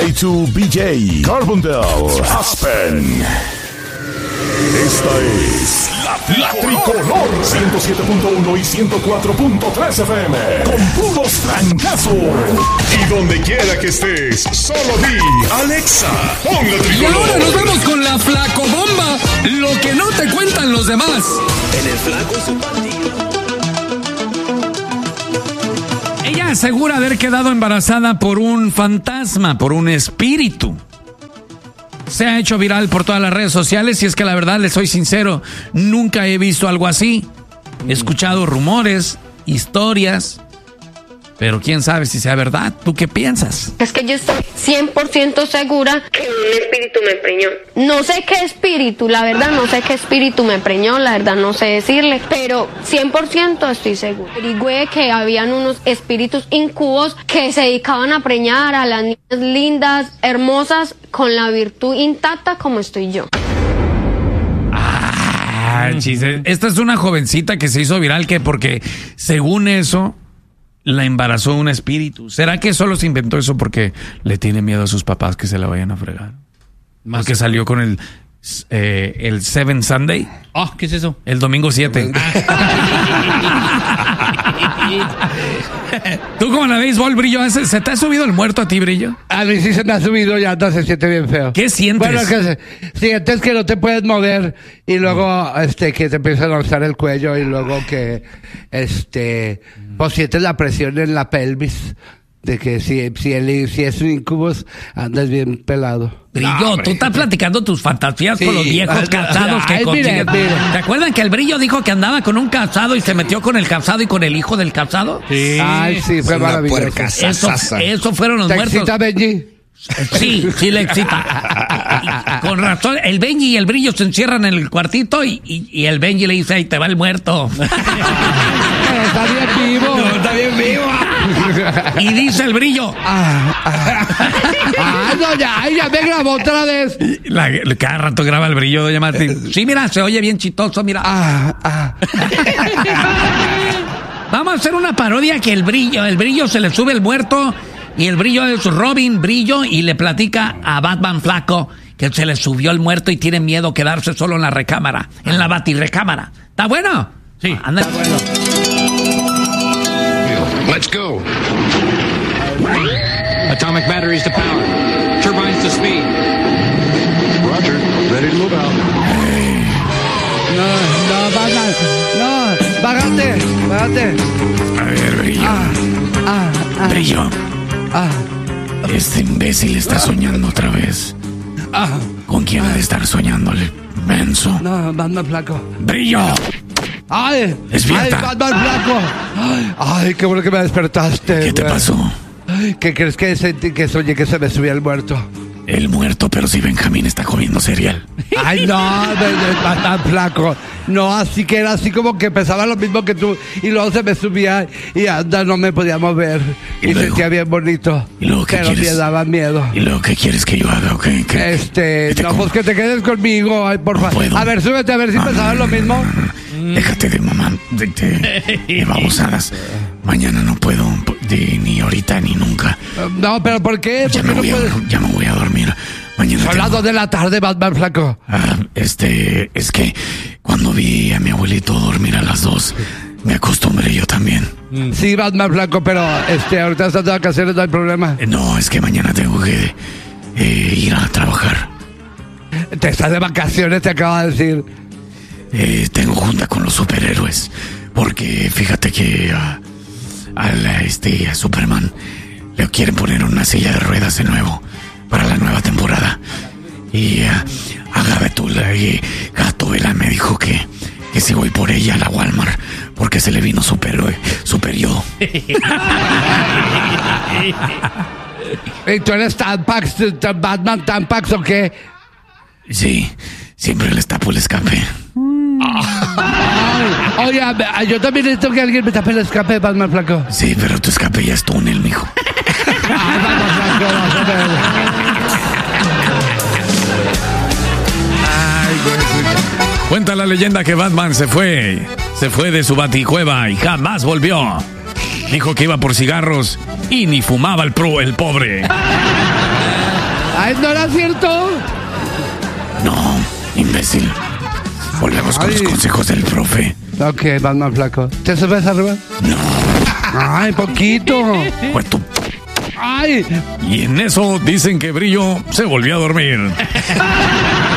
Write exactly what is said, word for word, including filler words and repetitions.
J dos B J, Carbondale, Aspen. Esta es la, la Tricolor ciento siete punto uno y ciento cuatro punto tres F M con puros trancazos. Y donde quiera que estés, solo di Alexa, pon la Y Tricolor. ahora nos vemos con la flacobomba, lo que no te cuentan los demás. En el flaco y su pandilla. Ella asegura haber quedado embarazada por un fantasma, por un espíritu. Se ha hecho viral por todas las redes sociales y es que la verdad, les soy sincero, nunca he visto algo así. He escuchado rumores, historias, pero quién sabe si sea verdad. ¿Tú qué piensas? Es que yo estoy cien por ciento segura que un espíritu me preñó. No sé qué espíritu, la verdad, no sé qué espíritu me preñó, la verdad no sé decirle, pero cien por ciento estoy segura. Averigüé que habían unos espíritus incubos que se dedicaban a preñar a las niñas lindas, hermosas, con la virtud intacta como estoy yo. Ah, chiste. Esta es una jovencita que se hizo viral que porque, según eso, la embarazó un espíritu. ¿Será que solo se inventó eso porque le tiene miedo a sus papás que se la vayan a fregar? Más que salió con el eh, el Seven Sunday. Oh, ¿qué es eso? El domingo siete. ¿Tú cómo la ves, Bol, Brillo? ¿Se te ha subido el muerto a ti, Brillo? A mí sí se me ha subido, ya no se siente bien feo. ¿Qué sientes? Bueno, que se, sientes que no te puedes mover y luego este que te empieza a lanzar el cuello y luego que este pues sientes la presión en la pelvis de que si, si, el, si es un incubus andas bien pelado. Brillo, no, tú estás platicando tus fantasías sí, con los viejos casados que ay, consiguen. Mire, mire. ¿Te acuerdan que el Brillo dijo que andaba con un casado y se metió con el casado y con el hijo del casado? Sí. Ay, sí, fue maravilloso. Eso, eso fueron los ¿Te muertos. excita, Benji? Sí, sí le excita. Con razón, el Benji y el Brillo se encierran en el cuartito y, y, y el Benji le dice, ahí te va el muerto. Está bien vivo. No, está bien vivo. Y dice el Brillo. Ah, ah. ah no, ya, ya me grabó otra vez. La, cada rato graba el Brillo, doña Martín. Sí, mira, se oye bien chistoso, mira. Ah, ah. Vamos a hacer una parodia que el Brillo, el Brillo se le sube el muerto y el Brillo es Robin Brillo y le platica a Batman Flaco que se le subió el muerto y tiene miedo quedarse solo en la recámara, en la batirrecámara. ¿Está bueno? Sí, anda. Está bueno. Let's go. Atomic batteries to power. Turbines to speed. Roger, ready to move out. No, no, Batman. No, bájate, bájate. A ver, Brillo. Ah, ah, ah. Brillo. Ah, Este imbécil está soñando otra vez. ah. ¿Con quién ha de estar soñándole? Menso. No, Batman Flaco. Brillo. ¡Ay! Despierta. ¡Ay, Batman Flaco! ¡Ay, ay, qué bueno que me despertaste! ¿Qué te güey. pasó? ¿Qué crees que sentí que soñé que se me subía el muerto? El muerto, pero si Benjamín está comiendo cereal. ¡Ay, no! Batman Flaco. No, así que era así como que pesaba lo mismo que tú. Y luego se me subía y anda, no me podía mover. ¿Y Y, luego? sentía bien bonito. ¿Y luego qué pero quieres? me daba miedo. ¿Y luego qué quieres que yo haga? ¿O qué? ¿Qué? Este, ¿Qué te no, como? pues que te quedes conmigo, ay, por No favor. puedo. A ver, súbete, a ver si No, pensabas no, lo mismo. Déjate de mamá, de, de, de babosadas. Mañana no puedo, de, ni ahorita ni nunca. No, pero ¿por qué? Ya ¿Por me, qué no voy a, puedes? ya me voy a dormir. Mañana Son las tengo- dos de la tarde, Batman Flaco. Ah, este, es que cuando vi a mi abuelito dormir a las dos, me acostumbré yo también. Sí, Batman Flaco, pero este, ahorita estás de vacaciones, no hay problema. Eh, No, es que mañana tengo que eh, ir a trabajar. Te estás de vacaciones, te acabo de decir. Eh, tengo junta con los superhéroes. Porque fíjate que a, a la- este, a Superman le quieren poner una silla de ruedas de nuevo para la nueva temporada. Y a, a Gatula y Gatúbela me dijo que, que si voy por ella a la Walmart porque se le vino super, super yo. ¿Y tú eres Tampax, tan Batman Tampax o qué? Sí, siempre les tapo el escape. Ay, oye, a- yo también necesito que alguien me tape el escape, Batman Flaco. Sí, pero tu escape ya es túnel, mijo. Ay, Batman Flaco, vas a ver. Ay, güey. Cuenta la leyenda que Batman se fue, se fue de su baticueva y jamás volvió. Dijo que iba por cigarros y ni fumaba el pro, el pobre. Ay, ¿no era cierto? No, imbécil. Volvemos con Ay. los consejos del profe. Ok, vas más flaco. ¿Te subes arriba? No. Ay, poquito. Fue tu... Ay. Y en eso dicen que Brillo se volvió a dormir.